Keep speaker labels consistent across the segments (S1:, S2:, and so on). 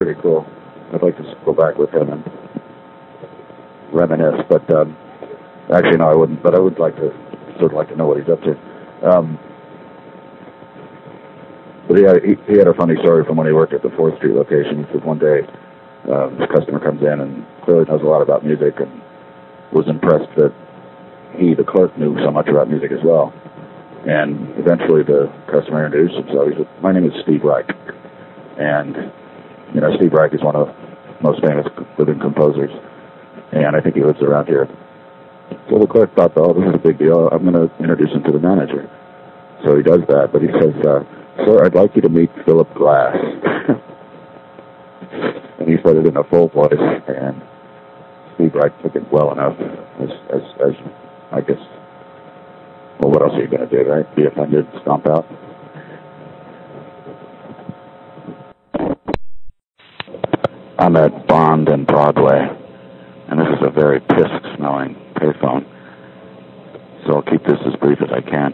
S1: pretty cool. I'd like to go back with him and reminisce, but actually, no, I wouldn't. But I would like to know what he's up to. But he had a funny story from when he worked at the 4th Street location. He said one day this customer comes in and clearly knows a lot about music and was impressed that the clerk, knew so much about music as well. And eventually the customer introduced himself. He said, "My name is Steve Reich." And, Steve Reich is one of the most famous living composers. And I think he lives around here. So the clerk thought, "Oh, this is a big deal. I'm going to introduce him to the manager." So he does that, but he says, "Sir, I'd like you to meet Philip Glass." And he said it in a full voice, and Steve Reich took it well enough, as I guess. Well, what else are you going to do, right? Be offended, stomp out? I'm at Bond and Broadway, and this is a very piss-smelling payphone, so I'll keep this as brief as I can.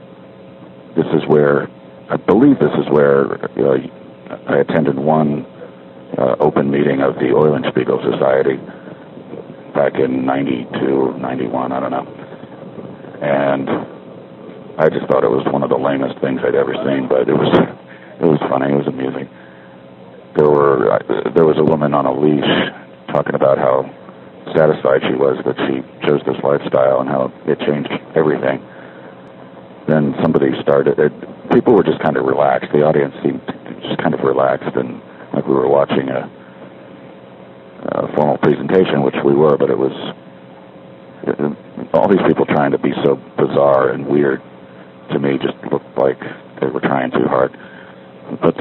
S1: I believe this is where I attended one open meeting of the Eulenspiegel Society back in 92, 91, I don't know. And I just thought it was one of the lamest things I'd ever seen, but it was funny, it was amusing. There was a woman on a leash talking about how satisfied she was that she chose this lifestyle and how it changed everything. Then somebody started it. People were just kind of relaxed. The audience seemed just kind of relaxed, and like we were watching a formal presentation, which we were, but it was all these people trying to be so bizarre and weird. To me, just looked like they were trying too hard. But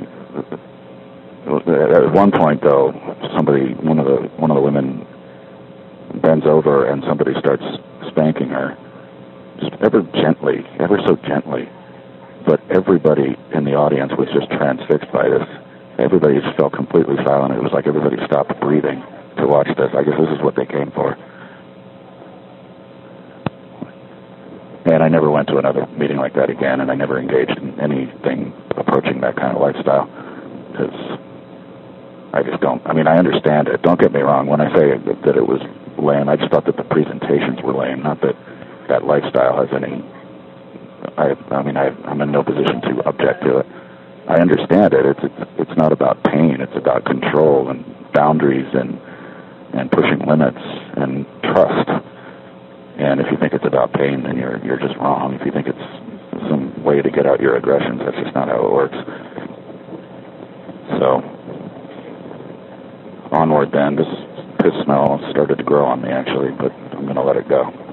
S1: at one point, though, one of the women bends over and somebody starts spanking her, just ever so gently. But everybody in the audience was just transfixed by this. Everybody just felt completely silent. It was like everybody stopped breathing to watch this. I guess this is what they came for. And I never went to another meeting like that again, and I never engaged in anything approaching that kind of lifestyle, because I just don't. I mean, I understand it. Don't get me wrong. When I say that it was lame, I just thought that the presentations were lame, not that lifestyle has any. I'm in no position to object to it. I understand it. It's not about pain. It's about control and boundaries and pushing limits and trust. And if you think it's about pain, then you're just wrong. If you think it's some way to get out your aggressions, that's just not how it works. So, onward then. This piss smell started to grow on me, actually, but I'm going to let it go.